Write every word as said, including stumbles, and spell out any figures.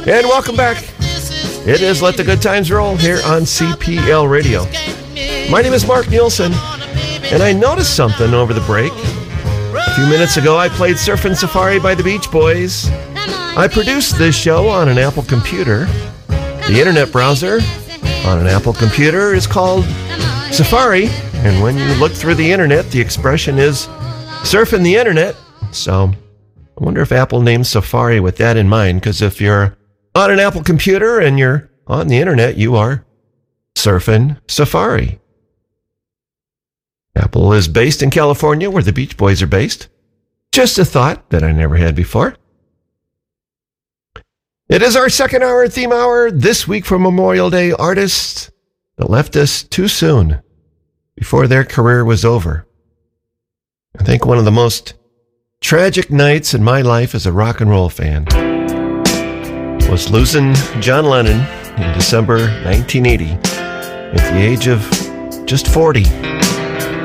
And welcome back. It is Let the Good Times Roll here on C P L Radio. My name is Mark Nielsen, and I noticed something over the break. A few minutes ago, I played Surfin' Safari by the Beach Boys. I produced this show on an Apple computer. The internet browser on an Apple computer is called Safari, and when you look through the internet, the expression is surfing the internet. So I wonder if Apple named Safari with that in mind, because if you're on an Apple computer and you're on the internet, you are surfing Safari. Apple is based in California, where the Beach Boys are based. Just a thought that I never had before. It is our second hour theme hour this week for Memorial Day. Artists that left us too soon before their career was over. I think one of the most tragic nights in my life as a rock and roll fan was losing John Lennon in December nineteen eighty at the age of just forty.